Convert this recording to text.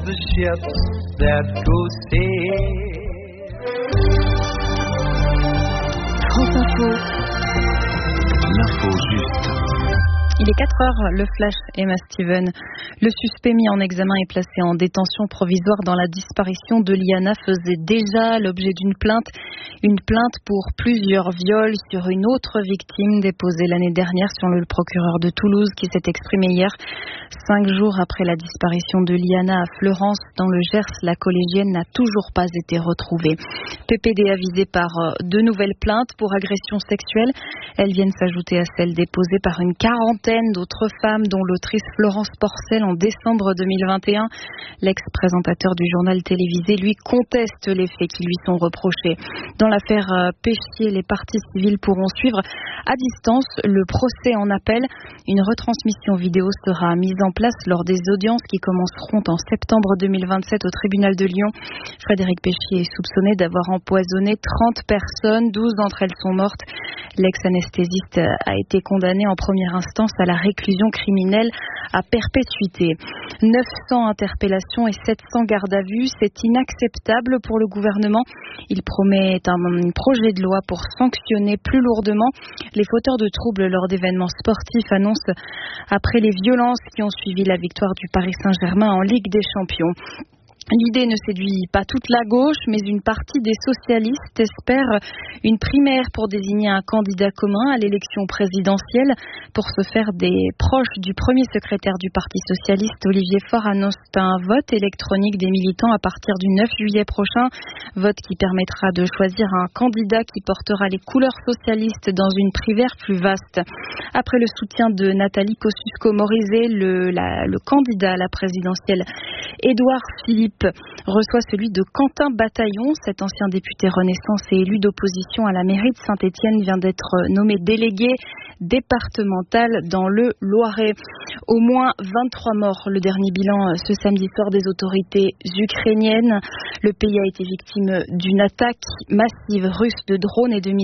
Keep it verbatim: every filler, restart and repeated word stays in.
the ships that go sail. France Info. L'info juste. Il est quatre heures, le flash, Emma Steven. Le suspect mis en examen et placé en détention provisoire dans la disparition de Liana faisait déjà l'objet d'une plainte. Une plainte pour plusieurs viols sur une autre victime déposée l'année dernière sur le procureur de Toulouse qui s'est exprimé hier. Cinq jours après la disparition de Liana à Fleurance, dans le Gers, la collégienne n'a toujours pas été retrouvée. P P D avisé par deux nouvelles plaintes pour agression sexuelle. Elles viennent s'ajouter à celles déposées par une quarantaine d'autres femmes, dont l'autrice Florence Porcel en décembre deux mille vingt et un. L'ex-présentateur du journal télévisé, lui, conteste les faits qui lui sont reprochés. Dans l'affaire Péchier, les parties civiles pourront suivre à distance le procès en appel. Une retransmission vidéo sera mise en place lors des audiences qui commenceront en septembre deux mille vingt-sept au tribunal de Lyon. Frédéric Péchier est soupçonné d'avoir empoisonné trente personnes, douze d'entre elles sont mortes. L'ex-anesthésiste a été condamné en première instance à la réclusion criminelle à perpétuité. neuf cents interpellations et sept cents gardes à vue, c'est inacceptable pour le gouvernement. Il promet un projet de loi pour sanctionner plus lourdement les fauteurs de troubles lors d'événements sportifs, annonce après les violences qui ont suivi la victoire du Paris Saint-Germain en Ligue des Champions. L'idée ne séduit pas toute la gauche, mais une partie des socialistes espère une primaire pour désigner un candidat commun à l'élection présidentielle. Pour ce faire, des proches du premier secrétaire du Parti socialiste, Olivier Faure, annoncent un vote électronique des militants à partir du neuf juillet prochain. Vote qui permettra de choisir un candidat qui portera les couleurs socialistes dans une primaire plus vaste. Après le soutien de Nathalie Kosciusko-Morizet, le, la, le candidat à la présidentielle, Édouard Philippe, reçoit celui de Quentin Bataillon. Cet ancien député Renaissance et élu d'opposition à la mairie de Saint-Étienne vient d'être nommé délégué départemental dans le Loiret. Au moins vingt-trois morts, le dernier bilan ce samedi soir des autorités ukrainiennes. Le pays a été victime d'une attaque massive russe de drones et de missiles